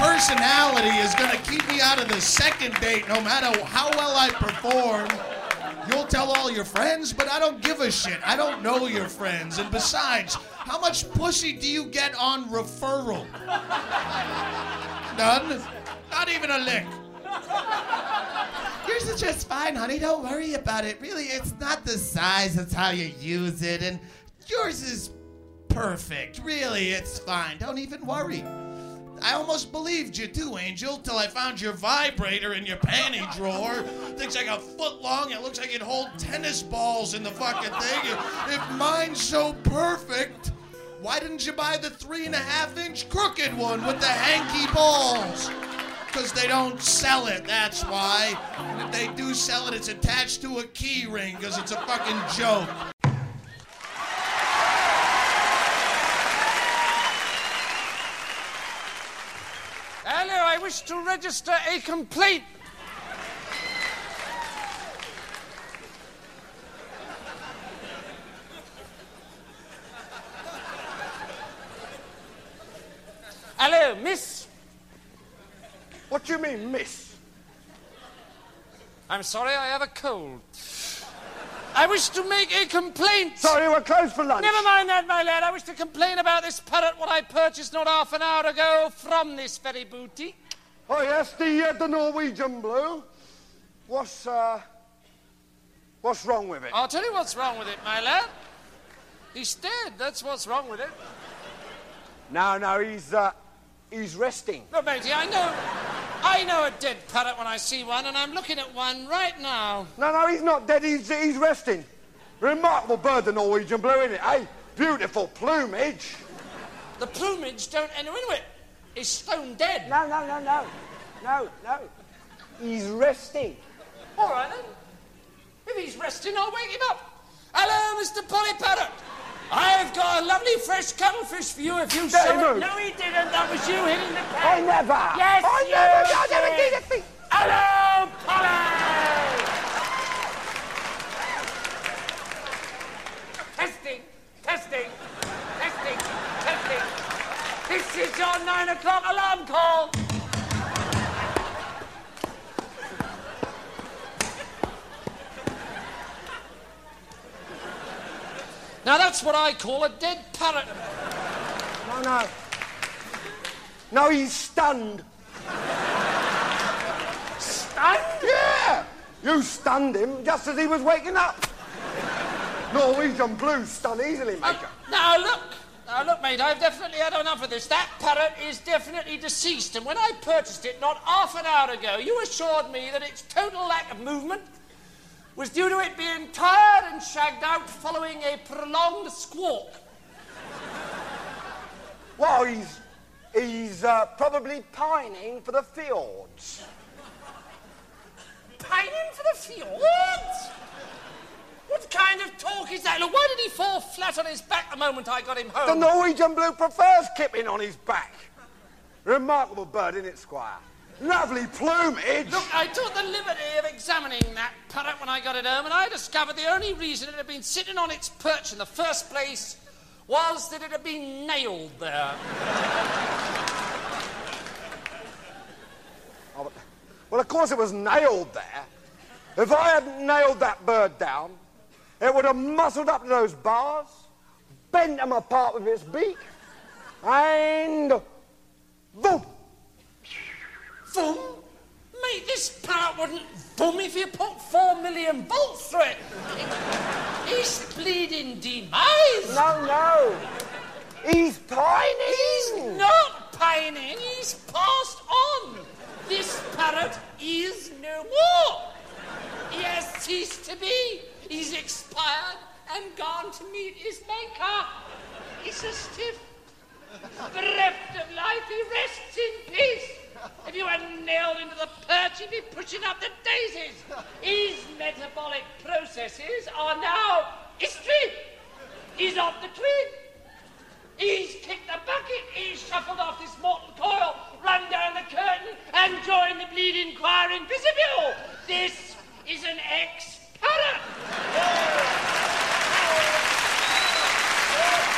personality is going to keep me out of the second date no matter how well I perform. You'll tell all your friends, but I don't give a shit. I don't know your friends. And besides, how much pussy do you get on referral? None. Not even a lick. Yours is just fine, honey. Don't worry about it. Really, it's not the size, it's how you use it. And yours is perfect. Really, it's fine. Don't even worry. I almost believed you too, Angel, till I found your vibrator in your panty drawer. Thing's like a foot long. It looks like it'd hold tennis balls in the fucking thing. If mine's so perfect, why didn't you buy the 3.5-inch crooked one with the hanky balls? Because they don't sell it, that's why. And if they do sell it, it's attached to a key ring because it's a fucking joke. Hello, I wish to register a complaint. Hello, miss. What do you mean, miss? I'm sorry, I have a cold. I wish to make a complaint. Sorry, we're closed for lunch. Never mind that, my lad. I wish to complain about this parrot what I purchased not half an hour ago from this very boutique. Oh, yes, the Norwegian blue. What's wrong with it? I'll tell you what's wrong with it, my lad. He's dead. That's what's wrong with it. No, he's resting. Look, matey, I know a dead parrot when I see one, and I'm looking at one right now. No, he's not dead. He's resting. Remarkable bird, the Norwegian blue, isn't it, eh? Beautiful plumage. The plumage don't enter into it. He's stone dead. No. He's resting. All right, then. If he's resting, I'll wake him up. Hello, Mr. Polly Parrot. I've got a lovely fresh cuttlefish for you if you show it. No, he didn't. That was you hitting the cat. I never. Yes, I never did a thing. Hello, Polly. Testing. This is your 9 o'clock alarm call. Now that's what I call a dead parrot. No, he's stunned. Stunned? Yeah! You stunned him just as he was waking up. Norwegian blue stun easily, maker. Now look, mate, I've definitely had enough of this. That parrot is definitely deceased, and when I purchased it not half an hour ago, you assured me that its total lack of movement was due to it being tired and shagged out following a prolonged squawk. Well, he's probably pining for the fjords. Pining for the fjords? What kind of talk is that? Look, why did he fall flat on his back the moment I got him home? The Norwegian blue prefers kipping on his back. Remarkable bird, isn't it, Squire? Lovely plumage. Look, I took the liberty of examining that parrot when I got it home, and I discovered the only reason it had been sitting on its perch in the first place was that it had been nailed there. Well, of course it was nailed there. If I hadn't nailed that bird down, it would have muscled up to those bars, bent them apart with its beak, and... boom! Boom? Mate, this parrot wouldn't boom if you put 4 million bolts through it. He's bleeding demise. No. He's pining. He's not pining. He's passed on. This parrot is no more. He has ceased to be. He's expired and gone to meet his maker. He's a stiff, bereft of life. He rests in peace. If you hadn't nailed into the perch, he'd be pushing up the daisies. His metabolic processes are now history. He's off the twig. He's kicked the bucket. He's shuffled off this mortal coil, run down the curtain, and joined the bleeding choir in vestibule. This is an